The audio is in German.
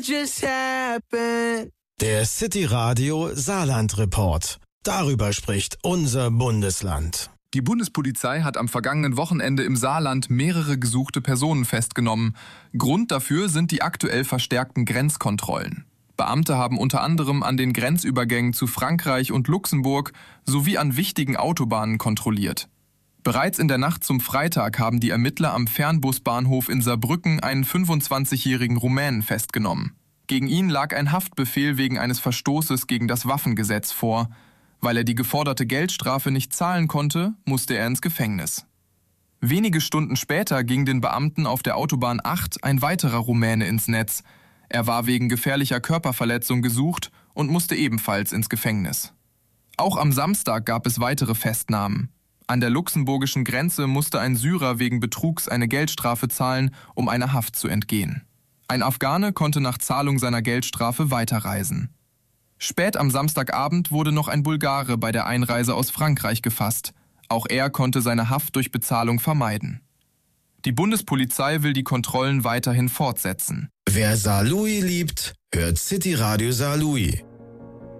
just happened? Der City Radio Saarland Report. Darüber spricht unser Bundesland. Die Bundespolizei hat am vergangenen Wochenende im Saarland mehrere gesuchte Personen festgenommen. Grund dafür sind die aktuell verstärkten Grenzkontrollen. Beamte haben unter anderem an den Grenzübergängen zu Frankreich und Luxemburg sowie an wichtigen Autobahnen kontrolliert. Bereits in der Nacht zum Freitag haben die Ermittler am Fernbusbahnhof in Saarbrücken einen 25-jährigen Rumänen festgenommen. Gegen ihn lag ein Haftbefehl wegen eines Verstoßes gegen das Waffengesetz vor. Weil er die geforderte Geldstrafe nicht zahlen konnte, musste er ins Gefängnis. Wenige Stunden später ging den Beamten auf der Autobahn 8 ein weiterer Rumäne ins Netz. Er war wegen gefährlicher Körperverletzung gesucht und musste ebenfalls ins Gefängnis. Auch am Samstag gab es weitere Festnahmen. An der luxemburgischen Grenze musste ein Syrer wegen Betrugs eine Geldstrafe zahlen, um einer Haft zu entgehen. Ein Afghane konnte nach Zahlung seiner Geldstrafe weiterreisen. Spät am Samstagabend wurde noch ein Bulgare bei der Einreise aus Frankreich gefasst. Auch er konnte seine Haft durch Bezahlung vermeiden. Die Bundespolizei will die Kontrollen weiterhin fortsetzen. Wer Saarlouis liebt, hört City Radio Saarlouis.